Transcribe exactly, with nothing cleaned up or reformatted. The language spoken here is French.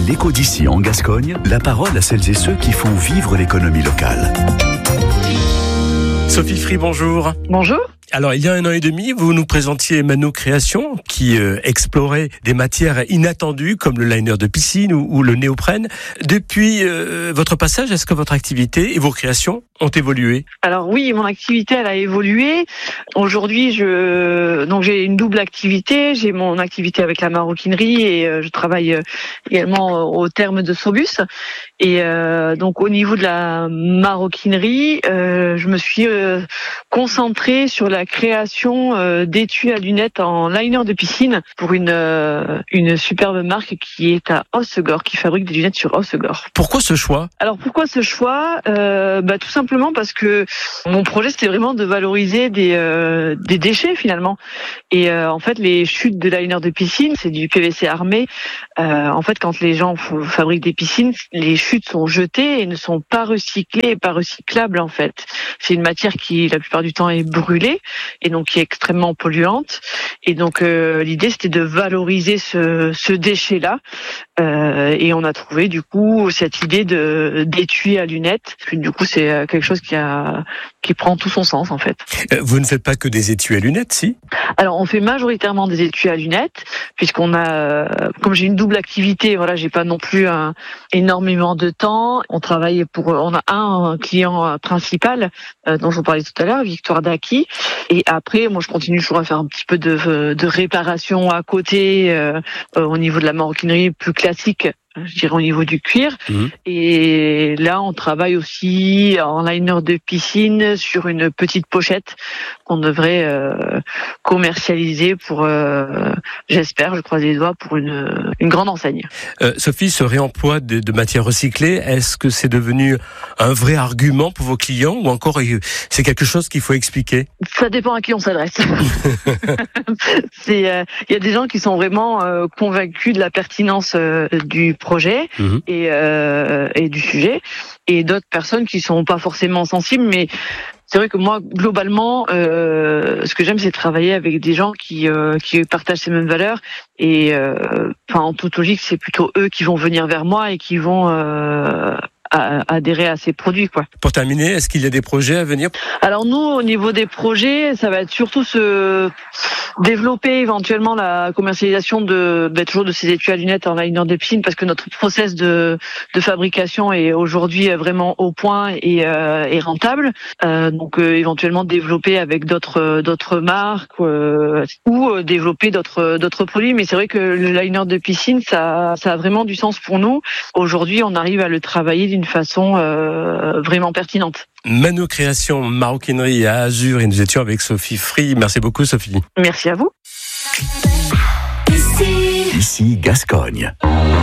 l'écho d'ici en Gascogne, la parole à celles et ceux qui font vivre l'économie locale. Sophie Free, bonjour. Bonjour. Alors, il y a un an et demi, vous nous présentiez Mano Création, qui euh, explorait des matières inattendues comme le liner de piscine ou, ou le néoprène. Depuis euh, votre passage, est-ce que votre activité et vos créations ont évolué ? Alors oui, mon activité, elle a évolué. Aujourd'hui, je donc j'ai une double activité. J'ai mon activité avec la maroquinerie et euh, je travaille également au terme de Sobus. Et euh, donc au niveau de la maroquinerie, euh, je me suis euh, concentrée sur la création euh, d'étuis à lunettes en liner de piscine pour une euh, une superbe marque qui est à Hossegor, qui fabrique des lunettes sur Hossegor. Pourquoi ce choix ? Alors pourquoi ce choix ? euh, bah, Tout simplement parce que mon projet, c'était vraiment de valoriser des euh, des déchets finalement. Et euh, en fait, les chutes de liner de piscine, c'est du P V C armé. Euh, en fait, quand les gens f- fabriquent des piscines, les chutes sont jetées et ne sont pas recyclées et pas recyclables en fait. C'est une matière qui, la plupart du temps, est brûlée et donc qui est extrêmement polluante. Et donc euh, l'idée, c'était de valoriser ce, ce déchet-là. Euh, et on a trouvé du coup cette idée de d'étui à lunettes. Puis du coup, c'est quelque chose qui a qui prend tout son sens en fait. Vous ne faites pas que des étuis à lunettes, si ? Alors on fait majoritairement des étuis à lunettes, puisqu'on a, euh, comme j'ai une double activité, voilà, j'ai pas non plus un, énormément de temps. On travaille pour, on a un client principal euh, dont je vous parlais tout à l'heure, Victoire Daki. Et après, moi je continue toujours à faire un petit peu de, de réparation à côté euh, euh, au niveau de la maroquinerie plus classique. Je dirais au niveau du cuir. Mmh. Et là, on travaille aussi en liner de piscine sur une petite pochette qu'on devrait euh, commercialiser pour, euh, j'espère, je croise les doigts, pour une, une grande enseigne. Euh, Sophie, ce réemploi de, de matières recyclées, est-ce que c'est devenu un vrai argument pour vos clients ou encore c'est quelque chose qu'il faut expliquer ? Ça dépend à qui on s'adresse. C'est, euh, il y a des gens qui sont vraiment euh, convaincus de la pertinence euh, du projet mmh. et, euh, et du sujet, et d'autres personnes qui sont pas forcément sensibles, mais c'est vrai que moi, globalement, euh, ce que j'aime, c'est travailler avec des gens qui euh, qui partagent ces mêmes valeurs. Et euh, enfin, en toute logique, c'est plutôt eux qui vont venir vers moi et qui vont euh, à adhérer à ces produits, quoi. Pour terminer, est-ce qu'il y a des projets à venir ? Alors nous, au niveau des projets, ça va être surtout se développer éventuellement la commercialisation de ben, toujours de ces étuis à lunettes en liner de piscine, parce que notre process de de fabrication est aujourd'hui vraiment au point et, euh, et rentable. Euh, donc euh, éventuellement développer avec d'autres d'autres marques euh, ou euh, développer d'autres d'autres produits. Mais c'est vrai que le liner de piscine, ça ça a vraiment du sens pour nous. Aujourd'hui, on arrive à le travailler d'une façon euh, vraiment pertinente. Mano Création, maroquinerie à Azur, et nous étions avec Sophie Free. Merci beaucoup, Sophie. Merci à vous. Ici, Ici Gascogne.